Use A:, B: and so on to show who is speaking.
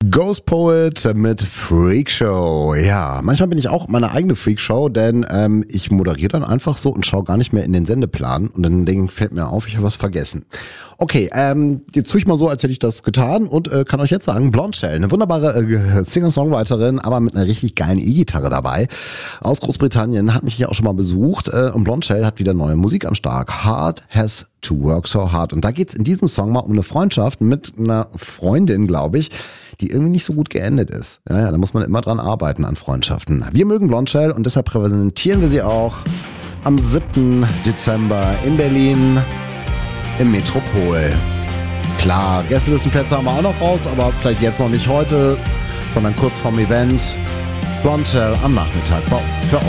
A: Ghost Poet mit Freakshow. Ja, manchmal bin ich auch meine eigene Freakshow, denn ich moderiere dann einfach so und schaue gar nicht mehr in den Sendeplan und dann fällt mir auf, ich habe was vergessen. Okay, jetzt tue ich mal so, als hätte ich das getan und kann euch jetzt sagen, Blonde Shell, eine wunderbare Singer-Songwriterin, aber mit einer richtig geilen E-Gitarre dabei. Aus Großbritannien, hat mich hier auch schon mal besucht und Blonde Shell hat wieder neue Musik am Start. Hard Has to Work So Hard. Und da geht's in diesem Song mal um eine Freundschaft mit einer Freundin, glaube ich, die irgendwie nicht so gut geendet ist. Ja, da muss man immer dran arbeiten an Freundschaften. Wir mögen Blonde Shell und deshalb präsentieren wir sie auch am 7. Dezember in Berlin im Metropol. Klar, Gästelistenplätze haben wir auch noch raus, aber vielleicht jetzt noch nicht heute, sondern kurz vorm Event. Blonde Shell am Nachmittag für